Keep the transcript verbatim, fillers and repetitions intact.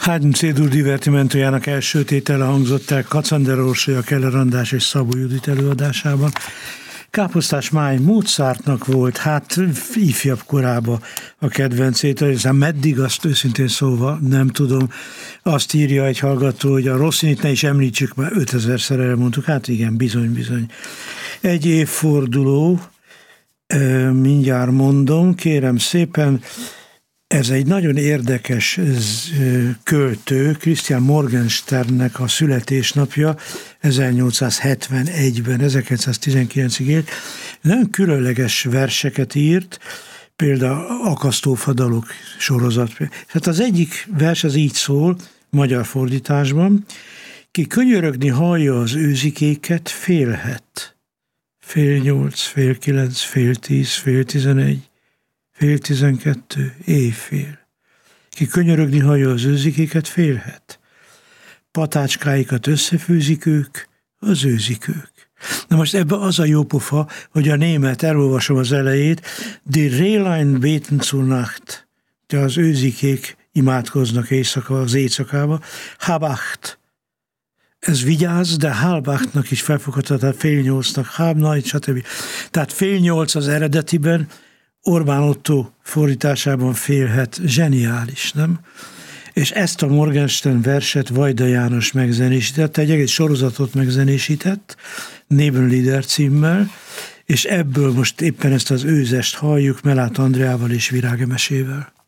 Haydn C-dur divertimentójának első tétele hangzott el Kacsander Orsolya, Keller András és Szabó Judit előadásában. Káposztás Máj Mozartnak volt, hát ifjabb korában a kedvencét, aztán meddig, azt őszintén szólva nem tudom. Azt írja egy hallgató, hogy a Rossinit ne is említsük, már ötezerszer elmondtuk, hát igen, bizony, bizony. Egy évforduló, mindjárt mondom, kérem szépen, ez egy nagyon érdekes költő, Christian Morgensternnek a születésnapja, ezernyolcszázhetvenegyben, ezerkilencszáztizenkilencig élt. Nagyon különleges verseket írt, például Akasztófadalok sorozat. Hát az egyik vers az így szól, magyar fordításban: ki könyörögni hallja az őzikéket, félhet. Fél nyolc, fél kilenc, fél tíz, fél tizenegy, fél tizenkettő, éjfél. Ki könyörögni hallja az őzikéket, félhet. Patácskáikat összefűzik ők, az őzikők. Na most ebben az a jó pofa, hogy a német, elolvasom az elejét, die Rehlein beten zur Nacht, de az őzikék imádkoznak éjszaka, az éjszakába, Habacht. Ez vigyáz, de halbachtnak is felfogható, tehát fél nyolcnak, hábnajt, stb. Tehát fél nyolc az eredetiben, Orbán Otto fordításában félhet, zseniális, nem? És ezt a Morgenstern verset Vajda János megzenésített, egy egész sorozatot megzenésített, Nebenlieder címmel, és ebből most éppen ezt az őzest halljuk Mellát Andreával és Virág Emesével.